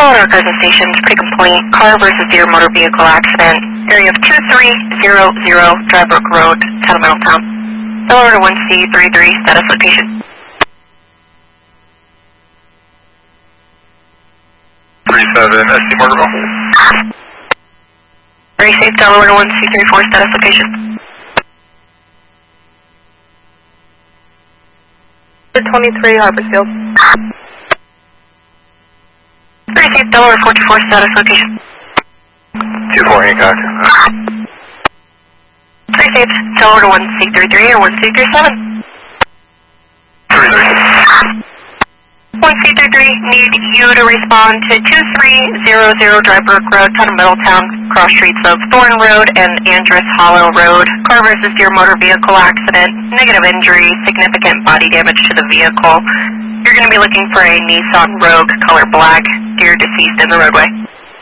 All our cars and stations, pretty complaint. Car versus deer motor vehicle accident. Area of 2300 Dry Brook Road, Town of Middletown. Delaware 1C33, status location. 37 SC Morganville. Very safe, Delaware 1C34, status location. 23 Harborsfield. Very safe, Delaware 44, status location. 24 Hancock. Very safe, Delaware 1C33 or 1C37. 1C33, need you to respond to 2300 Dry Brook Road, Town of Middletown, cross streets of Thorn Road and Andrus Hollow Road. Car versus deer motor vehicle accident, negative injury, significant body damage to the vehicle. You're going to be looking for a Nissan Rogue, color black, deer deceased in the roadway.